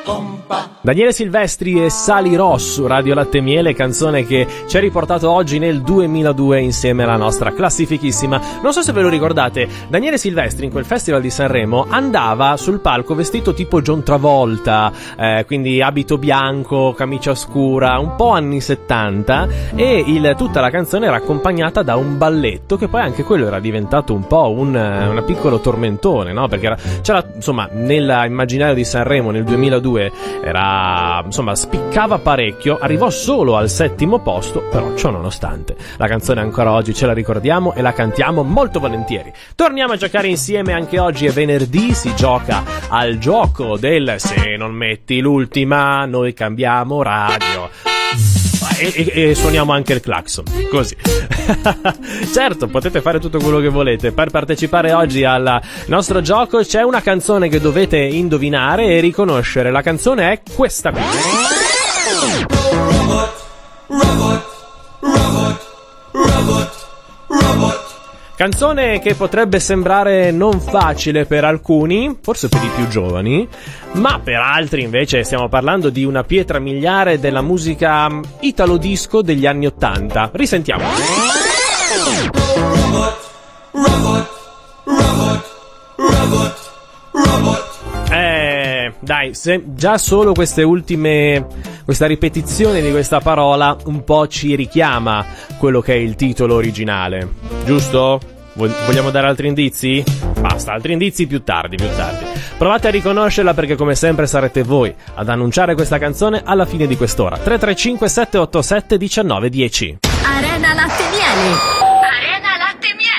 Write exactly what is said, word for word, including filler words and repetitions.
Daniele Silvestri e Sali Ross su Radio Latte Miele, canzone che ci ha riportato oggi nel duemiladue insieme alla nostra classifichissima. Non so se ve lo ricordate, Daniele Silvestri in quel festival di Sanremo andava sul palco vestito tipo John Travolta, eh, quindi abito bianco, camicia scura, un po' anni settanta, e il, tutta la canzone era accompagnata da un balletto che poi anche quello era diventato un po' un, un piccolo tormentone, no? Perché era, c'era, insomma, nell'immaginario di Sanremo nel duemiladue era, insomma, spiccava parecchio, arrivò solo al settimo posto, però ciò nonostante la canzone ancora oggi ce la ricordiamo e la cantiamo molto volentieri. Torniamo a giocare insieme, anche oggi è venerdì, si gioca al gioco del se non metti l'ultima noi cambiamo radio. E, e, e suoniamo anche il clacson, così. Certo, potete fare tutto quello che volete. Per partecipare oggi al nostro gioco c'è una canzone che dovete indovinare e riconoscere. La canzone è questa qui. Robot, robot, robot, robot, robot. Canzone che potrebbe sembrare non facile per alcuni, forse per i più giovani, ma per altri invece stiamo parlando di una pietra miliare della musica italo disco degli anni ottanta. Risentiamo. Robot, robot, robot, robot, robot. Eh, dai, se già solo queste ultime, questa ripetizione di questa parola un po' ci richiama quello che è il titolo originale, giusto? Vogliamo dare altri indizi? Basta, altri indizi più tardi, più tardi. Provate a riconoscerla, perché come sempre sarete voi ad annunciare questa canzone alla fine di quest'ora. tre tre cinque sette otto sette uno nove uno zero. Arena Latte Miele. Arena Latte Miele.